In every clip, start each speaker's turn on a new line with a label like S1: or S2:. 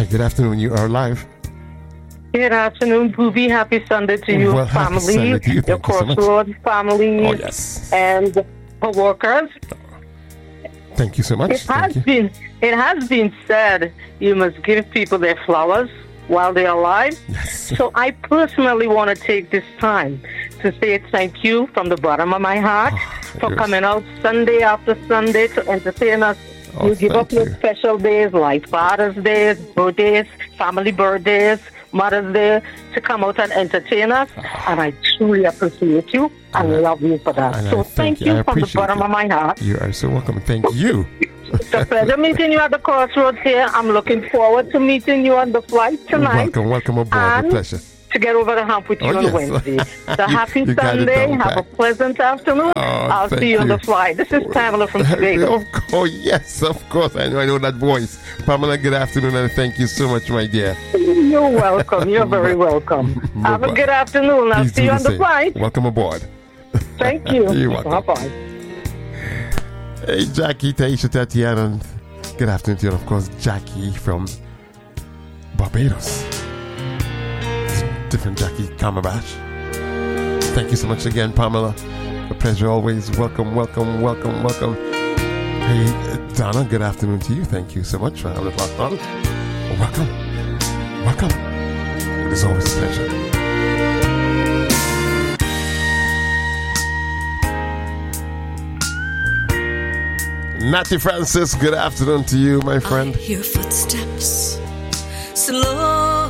S1: good afternoon. You are live.
S2: Good afternoon, Booby. Happy Sunday to you,
S1: Well, happy
S2: family,
S1: Sunday to you.
S2: your
S1: Thank you so much.
S2: Crossroads family,
S1: Oh, yes.
S2: and her workers.
S1: Thank you so much.
S2: It has been said you must give people their flowers while they're alive.
S1: Yes.
S2: So I personally want to take this time to say thank you from the bottom of my heart for
S1: yes.
S2: coming out Sunday after Sunday to entertain us.
S1: Oh,
S2: You give up
S1: thank
S2: your
S1: you.
S2: special days like Father's Days, birthdays, family birthdays, Mother's Day to come out and entertain us. And I truly appreciate you and love you for that.
S1: and I
S2: So thank you
S1: I
S2: from the
S1: appreciate
S2: bottom
S1: it.
S2: of my heart.
S1: You are so welcome. Thank you.
S2: It's a pleasure meeting you at the Crossroads here. I'm looking forward to meeting you on the flight tonight.
S1: Welcome aboard.
S2: And
S1: With pleasure.
S2: to get over the hump with you
S1: Oh,
S2: on
S1: yes.
S2: Wednesday. So happy
S1: you got it
S2: Sunday.
S1: down
S2: Have a
S1: pat.
S2: pleasant afternoon. I'll
S1: thank
S2: see you on
S1: you.
S2: the flight. This is Pamela from Tobago.
S1: Of course, yes, of course. I know that voice. Pamela, good afternoon, and thank you so much, my dear.
S2: You're welcome. You're very welcome. Have a good afternoon. I'll
S1: Please
S2: see
S1: do
S2: you on the
S1: same.
S2: flight.
S1: Welcome aboard.
S2: Thank you.
S1: You're welcome.
S2: Bye-bye.
S1: Hey, Jackie, Taisha, Tatiana. Good afternoon to you, and of course, Jackie from Barbados. Different Jackie Camabash. Thank you so much again, Pamela. A pleasure always. Welcome. Hey, Donna, good afternoon to you. Thank you so much for having us locked on. Welcome. It is always a pleasure. Natty Francis, good afternoon to you, my friend.
S3: I hear footsteps slow.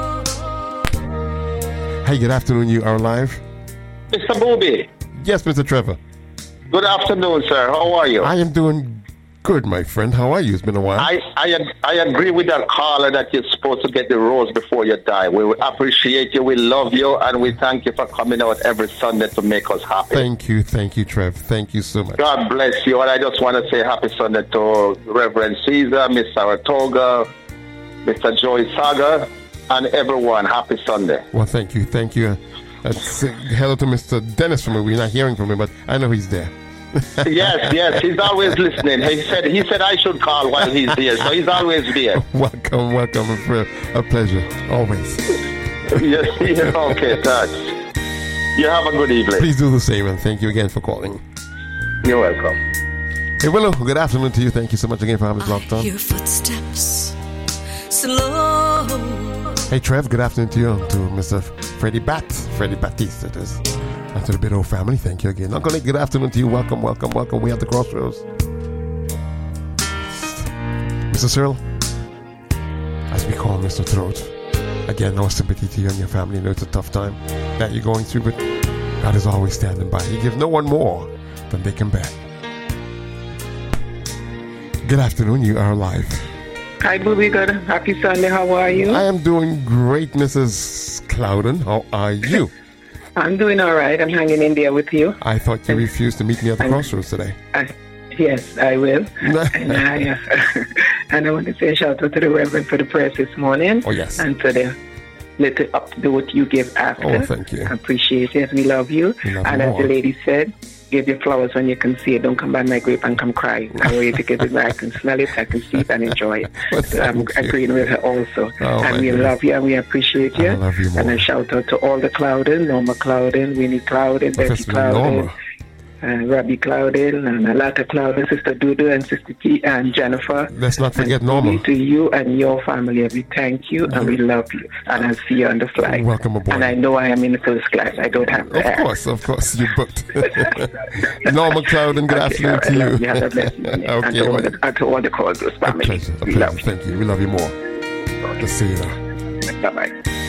S1: Hey, good afternoon. You are live.
S4: Mr. Booby,
S1: Yes, Mr. Trevor.
S4: good afternoon, sir. How are you?
S1: I am doing good, my friend. How are you? It's been a while.
S4: I agree with that caller that you're supposed to get the rose before you die. We appreciate you, we love you, and we thank you for coming out every Sunday to make us happy.
S1: Thank you, Trev. Thank you so much.
S4: God bless you, and I just want to say happy Sunday to Reverend Caesar, Miss Saratoga, Mr. Joy Saga, and everyone. Happy Sunday.
S1: Well, thank you. Hello to Mr. Dennis from me. We're not hearing from him, but I know he's there.
S4: Yes, he's always listening. He said I should call while he's here, so he's always there.
S1: Welcome. A pleasure, always.
S4: Yes, okay, thanks. You have a good evening.
S1: Please do the same, and thank you again for calling.
S4: You're welcome.
S1: Hey, Willow, good afternoon to you. Thank you so much again for having us locked
S3: I
S1: on.
S3: hear footsteps slow.
S1: Hey, Trev, good afternoon to you, to Mr. Freddie Batiste, it is. And to the Bido family, thank you again. Uncle Nick, good afternoon to you. Welcome. We at the Crossroads. Mr. Cyril, as we call Mr. Throat, again, our sympathy to you and your family. I know it's a tough time that you're going through, but God is always standing by. He gives no one more than they can bear. Good afternoon, you are live.
S5: Hi, Booby. Good. Happy Sunday. How are you?
S1: I am doing great, Mrs. Clouden. How are you?
S5: I'm doing all right. I'm hanging in there with you.
S1: I thought you refused to meet me at the Crossroads today.
S5: Yes, I will. And I want to say a shout out to the Reverend for the prayers this morning.
S1: Oh, yes.
S5: And to the little update you give after.
S1: Oh, thank you.
S5: I appreciate it. We love you.
S1: We love
S5: and
S1: you
S5: as
S1: more.
S5: the lady said, give your flowers when you can see it. Don't come by my grave and come cry. I want you to give it where I can smell it, I can see it, and enjoy it.
S1: Well,
S5: So I'm
S1: thank you.
S5: agreeing with her also.
S1: Oh,
S5: and
S1: my
S5: we
S1: goodness.
S5: love you and we appreciate you.
S1: I love you more.
S5: And a shout out to all the Clouden, Norma Clouden, Winnie Clouden, Betty
S1: Professor
S5: Clouden,
S1: Norma.
S5: Robbie Clouden, and a lot of Clouden, Sister Dudu and Sister T and Jennifer.
S1: Let's not forget
S5: And
S1: Norma.
S5: to you and your family, we thank you and we love you. And I'll see you on the flight.
S1: Welcome aboard.
S5: And I know I am in the first class. I don't have to ask.
S1: Of course, you booked. Norma Clouden, good afternoon to you.
S5: You have a blessed evening.
S1: Okay,
S5: and to all the callers,
S1: a
S5: family.
S1: pleasure.
S5: We love you.
S1: Thank you. We love you more. Let's see you now.
S5: Bye-bye.